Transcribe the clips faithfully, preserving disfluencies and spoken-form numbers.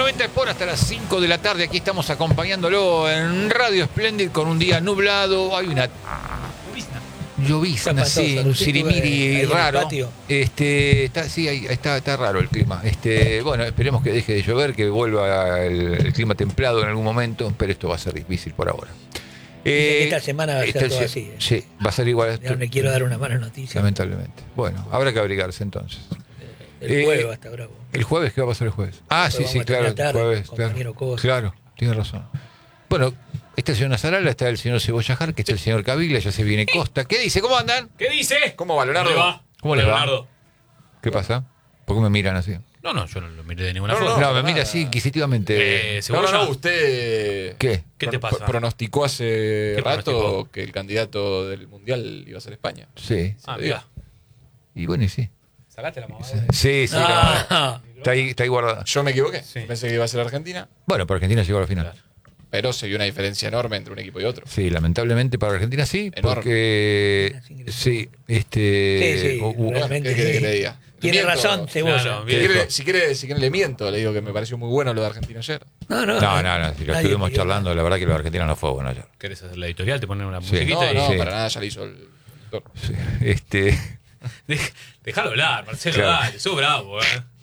noventa Sport hasta las cinco de la tarde. Aquí estamos acompañándolo en Radio Splendid con un día nublado. Hay una llovizna, sí, un sirimiri raro. Este, está, sí, ahí, está, está raro el clima. Este, bueno, esperemos que deje de llover, que vuelva el, el clima templado en algún momento, pero esto va a ser difícil por ahora. Eh, esta semana va a ser todo así. ¿eh? Sí, va a ser igual. No le quiero dar una mala noticia. Lamentablemente. Bueno, habrá que abrigarse entonces. El jueves va a estar bravo. ¿El jueves? ¿Qué va a pasar el jueves? Ah, Después sí, sí, claro. Tarde, el jueves, claro. Cosa. Claro, tiene razón. Bueno, está el señor Nazarala, está el señor Cebollajar, que está el señor Caviglia, ya se viene Costa. ¿Qué dice? ¿Cómo andan? ¿Qué dice? ¿Cómo va, Leonardo? ¿Cómo le va? ¿Cómo les va? Leonardo. ¿Qué pasa? ¿Por qué me miran así? No, no, yo no lo miré de ninguna No, no, forma. no, me mira así inquisitivamente. Eh, No, no, ¿Cebolla? no, usted... ¿Qué? ¿Qué te pro- pasa? Pronosticó hace ¿Qué rato pronosticó? que el candidato del Mundial iba a ser España. Sí. Ah, Se mira. Y bueno, y sí. Sacaste la mamá. Sí, sí. Ah, Está ahí, está ahí guardada. Yo me equivoqué. Sí. Pensé que iba a ser Argentina, Bueno, pero Argentina llegó a la final. pero se vio una diferencia enorme entre un equipo y otro. Sí, lamentablemente para Argentina sí, Enorme. porque sí, este Sí, sí, hu- hu- Bueno, realmente ¿qué quiere sí. que le diga? Le Tiene miento. razón, Cebolla. Claro, Si bien. quiere, si, quiere, si quiere le miento, le digo que me pareció muy bueno lo de Argentina ayer. No, no, No, no, no, si lo nadie estuvimos pidió charlando, la verdad que lo de Argentina no fue bueno ayer. ¿Querés hacer la editorial? Te ponen una Sí. musiquita No, y... no, Sí. para nada, ya le hizo el doctor. Sí, este, Dej- Dejalo hablar, Marcelo, Claro. dale, sos bravo, eh.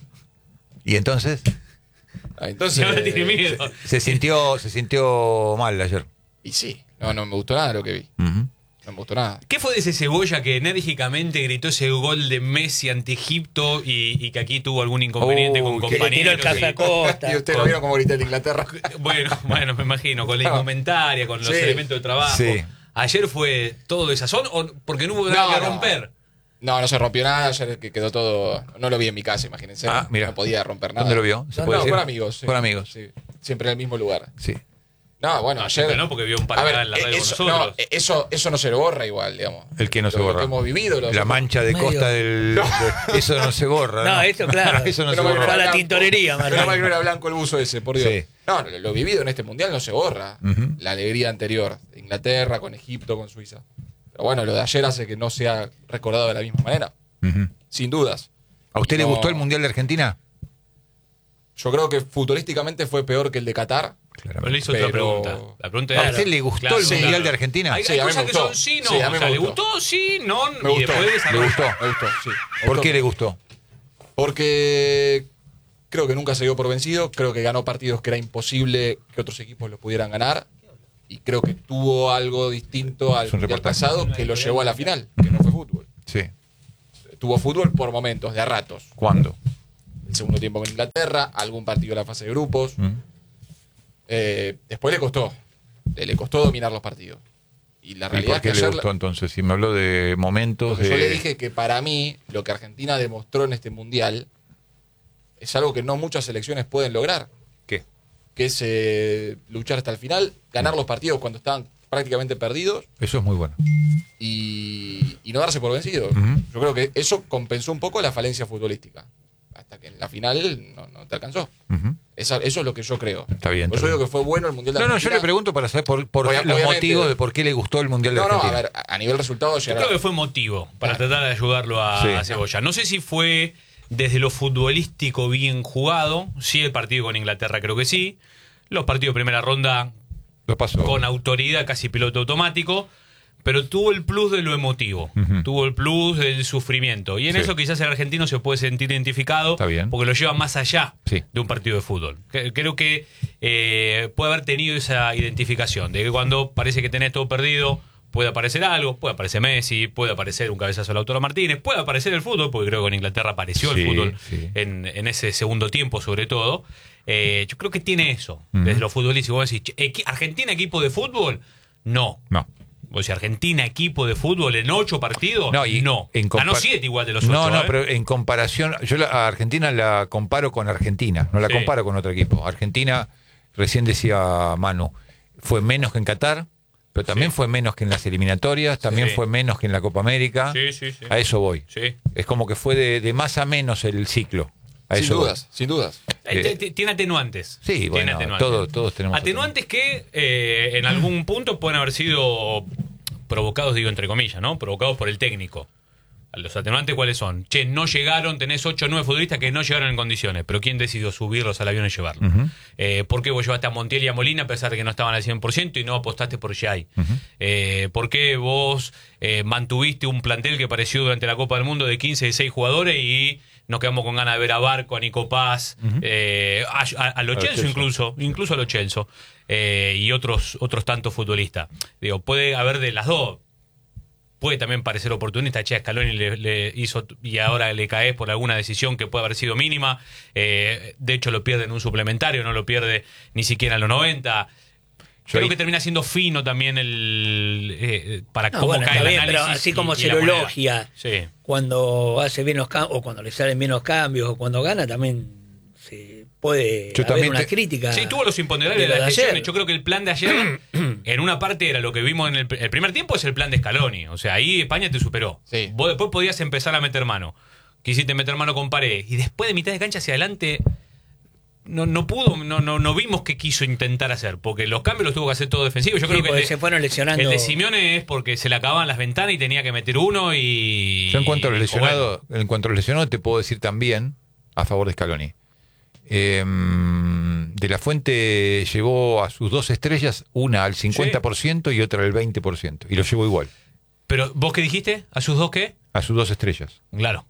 y entonces Ah, entonces... Ya me tiene miedo. se sintió se sintió mal ayer. Y sí, no, no me gustó nada lo que vi. Ujú. No me gustó nada. ¿Qué fue de ese Cebolla que enérgicamente gritó ese gol de Messi ante Egipto y, y que aquí tuvo algún inconveniente Oh, con que Que le tiró el compañeros? cazacosta. Y usted lo vieron como grité en Inglaterra. Bueno, bueno, me imagino, con la No. indumentaria, con los Sí. elementos de trabajo. Sí. ¿Ayer fue todo de sazón o porque no hubo nada No, que no. romper? No, no se rompió nada, ayer que quedó todo... No lo vi en mi casa, imagínense. Ah, mira. No podía romper nada. ¿Dónde lo vio? ¿Se No, puede no, decir? con amigos. sí. Con amigos. Sí. Siempre en el mismo lugar. Sí. No, bueno, No, ayer... siempre no, porque vio un par A acá ver, en la radio eso, con no, nosotros. eso, eso no se lo borra igual, digamos. El que no se Lo- lo borra. que hemos vivido. lo- La mancha de Medio- costa del de- eso no se borra. No, eso claro. Eso no Pero se bueno, borra. Fue a la blanco. tintorería, Pero Martín. no era blanco el buzo ese, por Dios. Sí. No, lo, lo vivido en este mundial no se borra. Ujú. La alegría anterior. De Inglaterra, con Egipto, con Suiza. Pero bueno, lo de ayer hace que no sea recordado de la misma manera. Ujú. Sin dudas. ¿A usted le No. gustó el Mundial de Argentina? Yo creo que futurísticamente fue peor que el de Qatar. Pero le hizo otra Pero- pregunta. La pregunta ¿A era- usted le gustó Claro, el Mundial claro. de Argentina? Hay, Sí, hay a mí me cosas que gustó. son sí, no. Sí, a o mí me sea, le gustó. gustó, sí, no. Me y gustó. después ¿Le desarrolla. gustó? Me gustó, sí. Me ¿Por gustó. qué le gustó? Porque creo que nunca se dio por vencido. Creo que ganó partidos que era imposible que otros equipos lo pudieran ganar. Y creo que tuvo algo distinto al Es un mundial reportaje. pasado que lo llevó a la final, que no fue fútbol. Sí. Tuvo fútbol por momentos, de a ratos. ¿Cuándo? El segundo tiempo con Inglaterra, algún partido de la fase de grupos. ¿Mm? Eh, después le costó. Le, le costó dominar los partidos. Y la ¿Y realidad por qué es que le ayer gustó entonces? Si me habló de momentos Porque de... yo le dije que para mí lo que Argentina demostró en este mundial es algo que no muchas selecciones pueden lograr, ¿Qué? que es eh, luchar hasta el final, ganar los partidos cuando estaban prácticamente perdidos Eso es muy bueno. y, y no darse por vencidos. Ujú. Yo creo que eso compensó un poco la falencia futbolística, hasta que en la final no, no te alcanzó. Ujú. Esa- eso es lo que yo creo. Está bien, Por está eso digo bien. que fue bueno el mundial de No, no, yo Argentina. le pregunto para saber por, por Obvia- los obviamente. motivos de por qué le gustó el Mundial de No, no, Argentina. a ver, a a nivel resultado Yo llegar creo a- que fue motivo para Claro. tratar de ayudarlo a, Sí. a Cebolla. No sé si fue desde lo futbolístico bien jugado. Sí, el partido con Inglaterra creo que sí. Los partidos de primera ronda Lo pasó. con autoridad, casi piloto automático. Pero tuvo el plus de lo emotivo. Ujú. Tuvo el plus del sufrimiento. Y en Sí. eso quizás el argentino se puede sentir identificado. Está bien. Porque lo lleva más allá Sí. de un partido de fútbol. Que- Creo que eh, puede haber tenido esa identificación. De que cuando parece que tenés todo perdido, puede aparecer algo. Puede aparecer Messi, puede aparecer un cabezazo a Lautaro Martínez, puede aparecer el fútbol, porque creo que en Inglaterra apareció Sí, el fútbol sí. en, en ese segundo tiempo, sobre todo. Eh, yo creo que tiene eso, Ujú. desde lo futbolístico. Vos decís, che, equi- ¿Argentina equipo de fútbol? No. No. O sea, Argentina equipo de fútbol en ocho partidos, No, y no. en Ganó compa- siete igual de los ocho. No, no, ¿eh? pero en comparación, yo la, a Argentina la comparo con Argentina, no la Sí. comparo con otro equipo. Argentina, recién decía Manu, fue menos que en Qatar, pero también Sí. fue menos que en las eliminatorias, también Sí. fue menos que en la Copa América. Sí, sí, sí. A eso voy. Sí. Es como que fue de, de más a menos el ciclo. A sin eso voy. dudas, sin dudas. Eh, te- te- Tiene atenuantes. Sí, Tiene bueno, atenuantes. todos, todos tenemos Atenuantes que eh, en algún punto pueden haber sido provocados, digo entre comillas, ¿no? Provocados por el técnico. Los atenuantes, ¿cuáles son? Che, no llegaron, tenés ocho o nueve futbolistas que no llegaron en condiciones, pero ¿quién decidió subirlos al avión y llevarlos? Uh-huh. eh, ¿Por qué vos llevaste a Montiel y a Molina a pesar de que no estaban al cien por ciento y no apostaste por Jay? Uh-huh. eh, ¿Por qué vos eh, mantuviste un plantel que pareció durante la Copa del Mundo de quince, dieciséis jugadores y nos quedamos con ganas de ver a Barco, a Nico Paz, uh-huh. eh, a, a, a Lo Celso incluso, incluso a Lo Celso, eh, y otros, otros tantos futbolistas? Digo, puede haber de las dos. Puede también parecer oportunista, che, a Scaloni le, le hizo y ahora le cae por alguna decisión que puede haber sido mínima. Eh, de hecho, lo pierde en un suplementario, no lo pierde ni siquiera en los noventa. Yo Creo ahí... que termina siendo fino también el eh, para no, cómo bueno, cae el bien, análisis. pero así como y, se y lo elogia, sí. cuando hace bien los cambios, o cuando le salen bien los cambios, o cuando gana, también se puede Yo haber una te... crítica. Sí, tuvo los imponderables de, de las lesiones. Yo creo que el plan de ayer, en una parte era lo que vimos en el, el primer tiempo, es el plan de Scaloni. O sea, ahí España te superó. Sí. Vos después podías empezar a meter mano. Quisiste meter mano con Paredes. Y después de mitad de cancha hacia adelante, no, no pudo, no, no, no vimos qué quiso intentar hacer. Porque los cambios los tuvo que hacer todo defensivo. Yo sí, creo que el de, se fueron lesionando. El de Simeone es porque se le acababan las ventanas y tenía que meter uno y... Yo en cuanto a los lesionados, bueno. en cuanto a los lesionados, te puedo decir también a favor de Scaloni. Eh, de la Fuente llevó a sus dos estrellas, una al cincuenta por ciento sí. y otra al veinte por ciento. Y lo llevó igual. Pero, ¿vos qué dijiste? ¿A sus dos qué? A sus dos estrellas. Claro.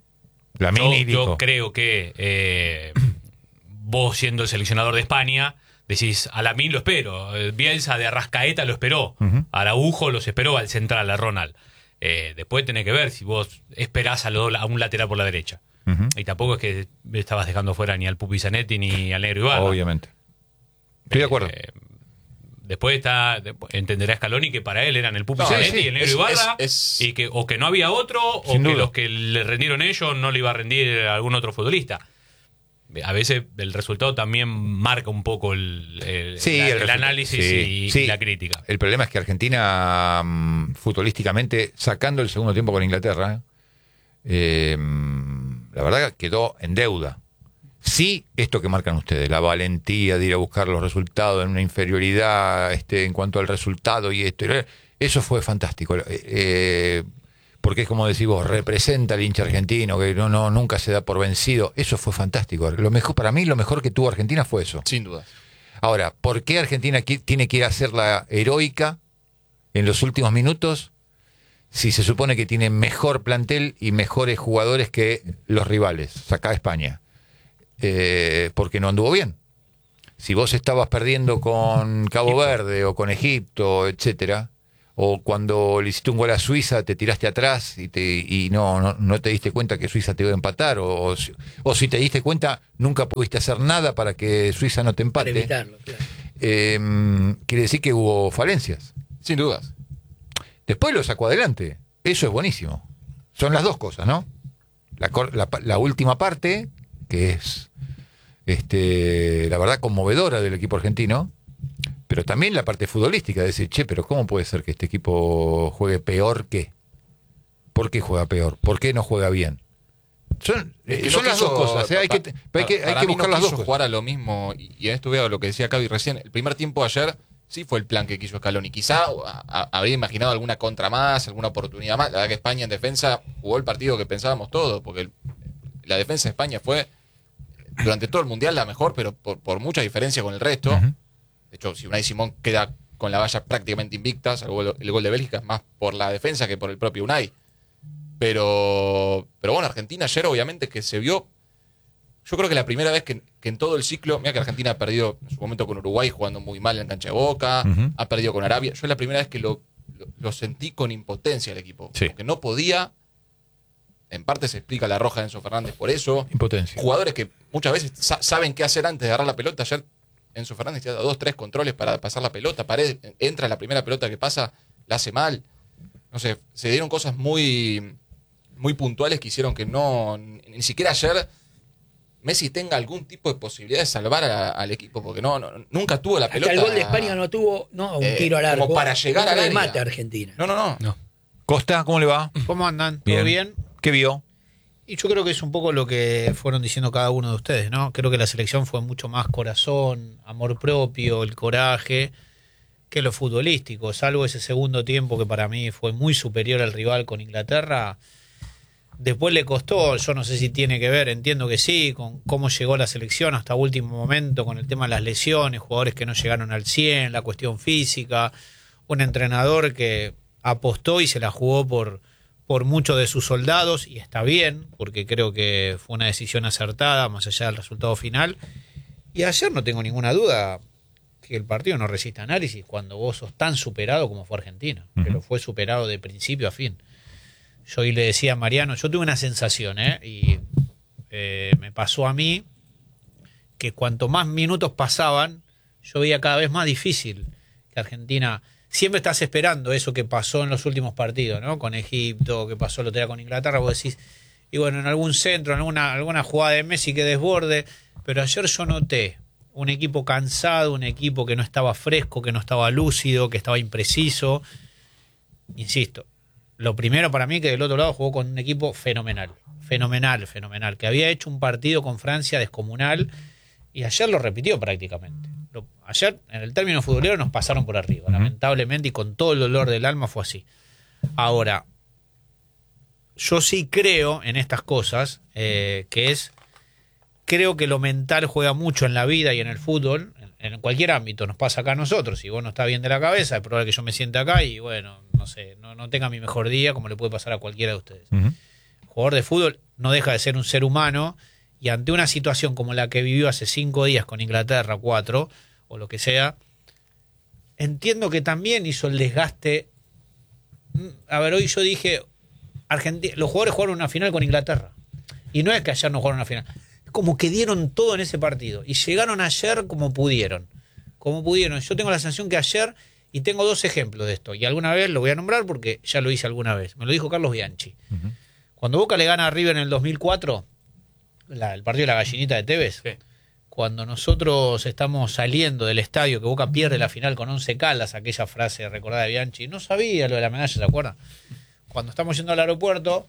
La Mini yo, dijo. yo creo que eh, vos siendo el seleccionador de España, decís, a Lamine lo espero. Bielsa de Arrascaeta lo esperó. Uh-huh. Araujo los esperó al central, a Ronald. Eh, después tenés que ver si vos esperás a, lo, a un lateral por la derecha. Uh-huh. Y tampoco es que estabas dejando fuera ni al Pupi Zanetti ni al Negro Ibarra. Obviamente. Estoy de acuerdo. Eh, después está entenderá Scaloni que para él eran el Pupi no, Zanetti sí, y el Negro es, Ibarra es, es... y que o que no había otro o Sin que duda. los que le rendieron ellos no le iba a rendir a algún otro futbolista. A veces el resultado también marca un poco el, el, sí, la, el, el análisis sí, y, sí. y la crítica. El problema es que Argentina, um, futbolísticamente, sacando el segundo tiempo con Inglaterra, eh, la verdad quedó en deuda. Sí, esto que marcan ustedes, la valentía de ir a buscar los resultados en una inferioridad este, en cuanto al resultado y esto, eso fue fantástico. Eh, porque es como decís vos, representa al hincha argentino, que no, no, nunca se da por vencido. Eso fue fantástico. Lo mejor, para mí lo mejor que tuvo Argentina fue eso. Sin duda. Ahora, ¿por qué Argentina tiene que ir a hacer la heroica en los últimos minutos si se supone que tiene mejor plantel y mejores jugadores que los rivales? Sacá a España. Eh, porque no anduvo bien. Si vos estabas perdiendo con Cabo Verde o con Egipto, etcétera, o cuando le hiciste un gol a Suiza te tiraste atrás y, te, y no, no, no te diste cuenta que Suiza te iba a empatar, o, o, o si te diste cuenta nunca pudiste hacer nada para que Suiza no te empate. Para evitarlo, claro. Eh, quiere decir que hubo falencias. Sin dudas. Después lo sacó adelante. Eso es buenísimo. Son las dos cosas, ¿no? La, la, la última parte, que es este, la verdad conmovedora del equipo argentino, pero también la parte futbolística, de decir, che, pero ¿cómo puede ser que este equipo juegue peor que? ¿Por qué juega peor? ¿Por qué no juega bien? Son, es que son no las quiso, dos cosas, o sea, hay, que, hay que, hay que buscar no las dos cosas. cosas. Jugar a lo mismo, y, y en esto veo lo que decía Cavi recién, el primer tiempo ayer sí fue el plan que quiso Scaloni. Quizá a, a, habría imaginado alguna contra más, alguna oportunidad más. La verdad que España en defensa jugó el partido que pensábamos todos, porque el, la defensa de España fue durante todo el Mundial la mejor, pero por, por mucha diferencia con el resto. Uh-huh. De hecho, si Unai Simón queda con la valla prácticamente invicta, salvo el, el gol de Bélgica, es más por la defensa que por el propio Unai. Pero, pero bueno, Argentina ayer obviamente que se vio, yo creo que la primera vez que, que en todo el ciclo, mira que Argentina ha perdido en su momento con Uruguay jugando muy mal en cancha de Boca, uh-huh. ha perdido con Arabia, yo es la primera vez que lo, lo, lo sentí con impotencia el equipo, sí. porque no podía, en parte se explica la roja de Enzo Fernández por eso, impotencia. Jugadores que muchas veces sa- saben qué hacer antes de agarrar la pelota, ayer Enzo Fernández te da dos, tres controles para pasar la pelota, Paredes entra la primera pelota que pasa, la hace mal, no sé, se dieron cosas muy... muy puntuales que hicieron que no, ni siquiera ayer Messi tenga algún tipo de posibilidad de salvar a, al equipo, porque no, no nunca tuvo la Hasta pelota. El gol de España no tuvo no un eh, tiro al arco. Como para llegar al área. Mate a Argentina. No, no, no, no. Costa, ¿cómo le va? ¿Cómo andan? ¿Todo bien? ¿Qué vio? Y yo creo que es un poco lo que fueron diciendo cada uno de ustedes, ¿no? Creo que la selección fue mucho más corazón, amor propio, el coraje, que lo futbolístico. Salvo ese segundo tiempo que para mí fue muy superior al rival con Inglaterra. Después le costó, yo no sé si tiene que ver, entiendo que sí, con cómo llegó la selección hasta último momento, con el tema de las lesiones, jugadores que no llegaron al cien, la cuestión física, un entrenador que apostó y se la jugó por, por muchos de sus soldados, y está bien, porque creo que fue una decisión acertada, más allá del resultado final. Y ayer no tengo ninguna duda que el partido no resiste análisis cuando vos sos tan superado como fue Argentina, uh-huh. pero fue superado de principio a fin. Yo hoy le decía a Mariano, yo tuve una sensación, ¿eh? y eh, me pasó a mí, que cuanto más minutos pasaban, yo veía cada vez más difícil que Argentina... Siempre estás esperando eso que pasó en los últimos partidos, ¿no? Con Egipto, que pasó el otro día con Inglaterra, vos decís, y bueno, en algún centro, en alguna, alguna jugada de Messi que desborde, pero ayer yo noté un equipo cansado, un equipo que no estaba fresco, que no estaba lúcido, que estaba impreciso. Insisto, lo primero para mí que del otro lado jugó con un equipo fenomenal, fenomenal, fenomenal, que había hecho un partido con Francia descomunal y ayer lo repitió prácticamente. Lo, ayer, en el término futbolero, nos pasaron por arriba, uh-huh. lamentablemente, y con todo el dolor del alma fue así. Ahora, yo sí creo en estas cosas, eh, que es, creo que lo mental juega mucho en la vida y en el fútbol, en, en cualquier ámbito, nos pasa acá a nosotros. Si vos no estás bien de la cabeza, es probable que yo me siente acá y bueno, no sé, no, no tenga mi mejor día, como le puede pasar a cualquiera de ustedes. Uh-huh. El jugador de fútbol no deja de ser un ser humano, y ante una situación como la que vivió hace cinco días con Inglaterra, cuatro, o lo que sea, entiendo que también hizo el desgaste. A ver, hoy yo dije, Argentina, los jugadores jugaron una final con Inglaterra, y no es que ayer no jugaron una final, es como que dieron todo en ese partido, y llegaron ayer como pudieron, como pudieron. Yo tengo la sensación que ayer, y tengo dos ejemplos de esto, y alguna vez lo voy a nombrar porque ya lo hice alguna vez, me lo dijo Carlos Bianchi. Uh-huh. Cuando Boca le gana a River en el dos mil cuatro, La, el partido de la gallinita de Tevez, sí. Cuando nosotros estamos saliendo del estadio, que Boca pierde la final con Once Caldas, aquella frase recordada de Bianchi, no sabía lo de la medalla, ¿se acuerdan? Cuando estamos yendo al aeropuerto,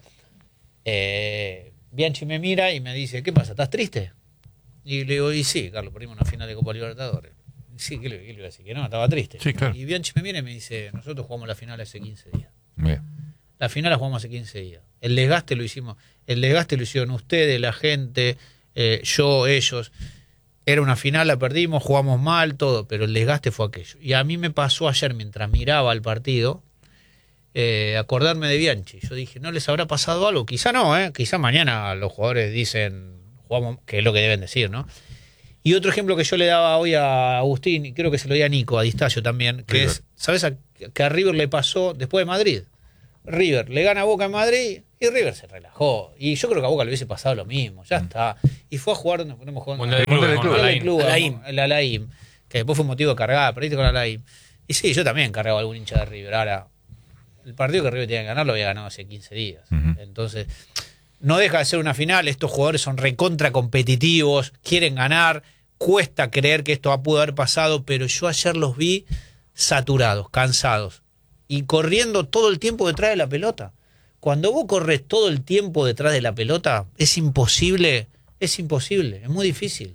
eh, Bianchi me mira y me dice, ¿qué pasa? ¿Estás triste? Y le digo, y sí, Carlos, perdimos una final de Copa Libertadores. Y sí, ¿qué le, qué le iba a decir? Que no, estaba triste. Sí, claro. Y Bianchi me mira y me dice, nosotros jugamos la final hace quince días. Bien. La final la jugamos hace quince días. El desgaste lo hicimos. El desgaste lo hicieron ustedes, la gente, eh, yo, ellos. Era una final, la perdimos, jugamos mal, todo, pero el desgaste fue aquello. Y a mí me pasó ayer, mientras miraba el partido, eh, acordarme de Bianchi. Yo dije, ¿no les habrá pasado algo? Quizá no, ¿eh? Quizá mañana los jugadores dicen, jugamos, que es lo que deben decir, ¿no? Y otro ejemplo que yo le daba hoy a Agustín, y creo que se lo di a Nico, a Distacio también, que River. es, ¿sabes a, que a River le pasó después de Madrid? River le gana a Boca en Madrid y River se relajó. Y yo creo que a Boca le hubiese pasado lo mismo, ya mm. está. Y fue a jugar, no podemos jugar Mundial de Clubes, con el club, el Alaim, que después fue motivo de cargar, perdiste con el Alaim. Y sí, yo también cargaba algún hincha de River. Ahora, el partido que River tenía que ganar lo había ganado hace quince días. Uh-huh. Entonces, no deja de ser una final. Estos jugadores son recontra competitivos, quieren ganar. Cuesta creer que esto pudo haber pasado, pero yo ayer los vi saturados, cansados y corriendo todo el tiempo detrás de la pelota. Cuando vos corres todo el tiempo detrás de la pelota, es imposible, es imposible, es muy difícil.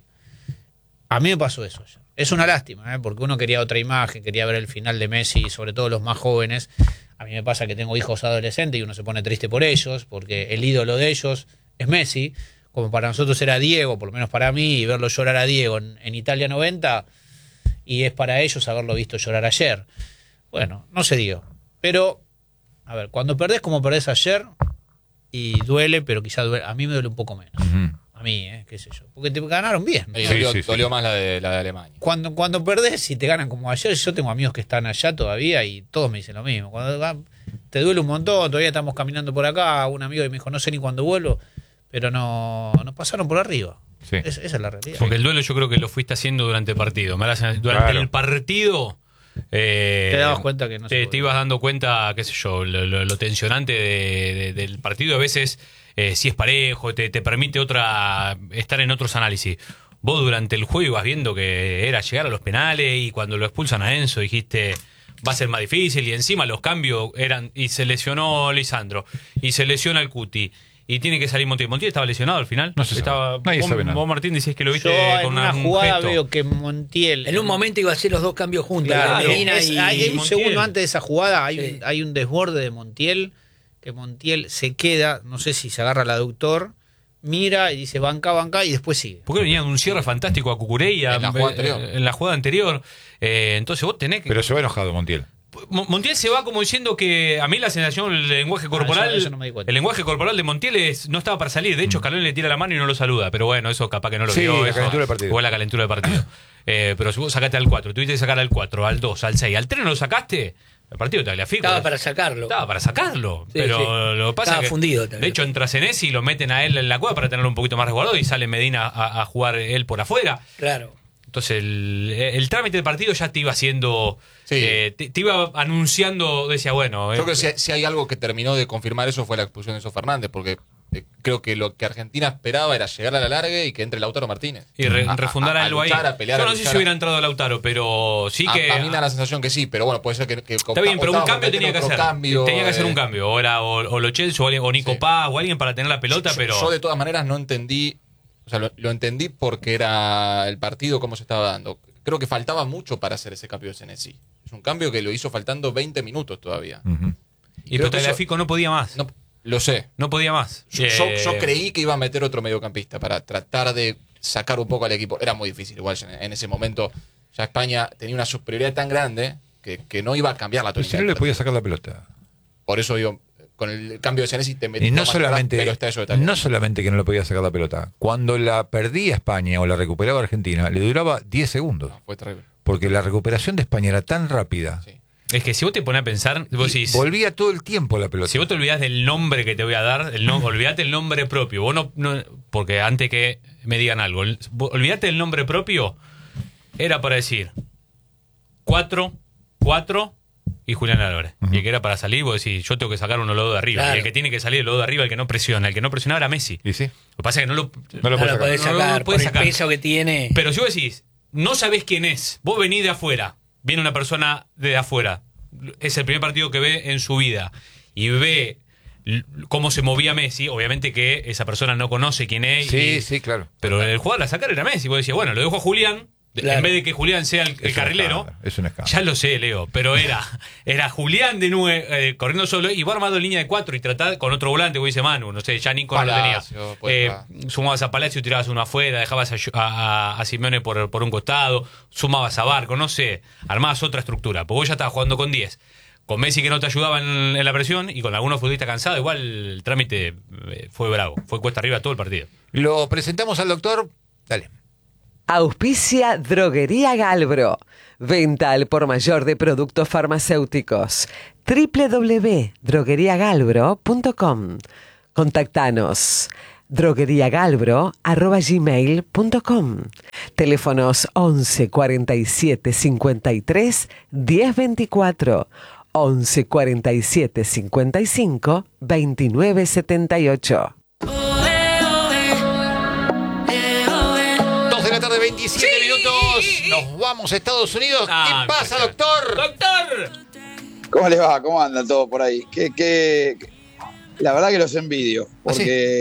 A mí me pasó eso ayer. Es una lástima, ¿eh? Porque uno quería otra imagen, quería ver el final de Messi, sobre todo los más jóvenes. A mí me pasa que tengo hijos adolescentes y uno se pone triste por ellos, porque el ídolo de ellos es Messi, como para nosotros era Diego, por lo menos para mí, y verlo llorar a Diego en, en Italia noventa, y es para ellos haberlo visto llorar ayer. Bueno, no se dio. Pero, a ver, cuando perdés como perdés ayer, y duele, pero quizá duele, a mí me duele un poco menos. Uh-huh. A mí, ¿eh? ¿Qué sé yo? Porque te ganaron bien. Sí, dolió, sí, sí. dolió más la de, la de Alemania. Cuando, cuando perdés y te ganan como ayer, yo tengo amigos que están allá todavía y todos me dicen lo mismo. Cuando te duele un montón, todavía estamos caminando por acá, un amigo que me dijo, no sé ni cuándo vuelvo, pero no nos pasaron por arriba. Sí. Es, esa es la realidad. Porque el duelo yo creo que lo fuiste haciendo durante el partido. Durante claro. el partido... Eh, te dabas cuenta que no te, te ibas dando cuenta, qué sé yo, lo, lo, lo tensionante de, de, del partido a veces, eh, si es parejo, te, te permite otra estar en otros análisis. Vos durante el juego ibas viendo que era llegar a los penales y cuando lo expulsan a Enzo dijiste va a ser más difícil y encima los cambios eran y se lesionó Lisandro y se lesiona el Cuti. Y tiene que salir Montiel. ¿Montiel estaba lesionado al final? No sé. Estaba, Nadie vos, sabe nada. Vos, Martín, decís que lo viste Yo con en una un jugada gesto. veo que Montiel... En un momento iba a hacer los dos cambios juntos. Claro, Medina es, y hay un Montiel. segundo antes de esa jugada, hay, sí. un, hay un desborde de Montiel que Montiel se queda, no sé si se agarra al aductor, mira y dice banca, banca y después sigue. Porque venía de un cierre fantástico a Cucurella en la jugada anterior. En la jugada anterior. Eh, entonces vos tenés que... Pero se va enojado Montiel. Montiel se va como diciendo que a mí la sensación, el lenguaje corporal, ah, eso, eso no me di cuenta. el lenguaje corporal de Montiel es, no estaba para salir. De hecho, Scaloni le tira la mano y no lo saluda. Pero bueno, eso capaz que no lo sí, vio. la eso, calentura del partido. Igual la calentura del partido. eh, pero si vos sacaste al cuatro, tuviste que sacar al cuatro, al dos, al seis, al tres no lo sacaste, el partido te valía fijo. Estaba para sacarlo. Estaba para sacarlo. Sí, pero sí. lo que pasa Estaba es que, fundido. de hecho, entra Senesi y lo meten a él en la cueva para tenerlo un poquito más resguardado y sale Medina a, a jugar él por afuera. Claro. Entonces el, el trámite del partido ya te iba haciendo, Sí. eh, te, te iba anunciando, decía, bueno... Yo eh, creo que si, si hay algo que terminó de confirmar eso fue la expulsión de Enzo Fernández, porque eh, creo que lo que Argentina esperaba era llegar a la larga y que entre Lautaro Martínez. y re- A- refundar a- a algo ahí. luchar, a pelear, Yo a no sé luchar. si hubiera entrado Lautaro, pero sí que... A, a mí me da la sensación que sí, pero bueno, puede ser que... que Está bien, pero un cambio tenía que hacer. Cambio, tenía que hacer eh, un cambio. O, era, o, o Lo Celso, o, alguien- o Nico Sí. Paz, o alguien para tener la pelota, yo, pero... Yo de todas maneras no entendí, o sea, lo, lo entendí porque era el partido cómo se estaba dando. Creo que faltaba mucho para hacer ese cambio de Senesi. Es un cambio que lo hizo faltando veinte minutos todavía. Uh-huh. y creo pero que eso- Tagliafico no podía más. No, lo sé. No podía más. Yo, Eh, yo- yo creí que iba a meter otro mediocampista para tratar de sacar un poco al equipo. Era muy difícil, igual en, en ese momento ya España tenía una superioridad tan grande que, que no iba a cambiar la Pero si tónica. no del le podía partido. sacar la pelota. Por eso digo, con el cambio de Senesi te metí Y no más atrás, solamente, pero está eso de Tagliafico. no solamente que no le podía sacar la pelota. Cuando la perdía España o la recuperaba Argentina, le duraba diez segundos. No, fue terrible. Porque la recuperación de España era tan rápida. Sí. Es que si vos te pones a pensar, vos y decís, volvía todo el tiempo la pelota. si vos te olvidás del nombre que te voy a dar, el no, olvidate el nombre propio. Vos no, no- porque antes que me digan algo, el- vos olvidate del nombre propio, era para decir cuatro, cuatro y Julián Álvarez. Ujú. Y el que era para salir, vos decís, yo tengo que sacar uno lodo de arriba. Claro. Y el que tiene que salir el lodo de arriba, el que no presiona. El que no presionaba era Messi. ¿Y sí? Lo que pasa es que no lo. No lo No puede lo podés No, no, no sacar lo podés por sacar. el peso que tiene. Pero si vos decís, no sabés quién es, vos venís de afuera, viene una persona de afuera, es el primer partido que ve en su vida y ve l- cómo se movía Messi, obviamente que esa persona no conoce quién es. Sí, y- sí, claro. Pero el jugador a sacar era Messi. Vos decías, bueno, lo dejo a Julián, de- Claro. en vez de que Julián sea el, el Es un carrilero. escándalo, Es un escándalo. Ya lo sé, Leo, pero era, era Julián de nueve eh, corriendo solo y vos armado en línea de cuatro y tratar con otro volante, como dice Manu, no sé, ya Nico no lo tenía. Palacio, pues, Eh, va. sumabas a Palacio y tirabas uno afuera, dejabas a, a, a Simeone por, por un costado, sumabas a Barco, no sé, armabas otra estructura, porque vos ya estabas jugando con diez. Con Messi que no te ayudaba en, en la presión y con algunos futbolistas cansados, igual el trámite eh, fue bravo, fue cuesta arriba todo el partido. Lo presentamos al doctor. Dale. Auspicia Droguería Galbro. Venta al por mayor de productos farmacéuticos. doble u doble u doble u punto droguería galbro punto com. Contactanos. drogueriagalbro arroba gmail punto com. Teléfonos once cuarenta y siete cincuenta y tres diez veinticuatro. once cuarenta y siete cincuenta y cinco veintinueve setenta y ocho. dos de la tarde, veintisiete minutos. Nos vamos a Estados Unidos. Ah, ¿Qué pasa, me doctor? ¡Doctor! ¿Cómo les va? ¿Cómo andan todos por ahí? Que, que, la verdad que los envidio, porque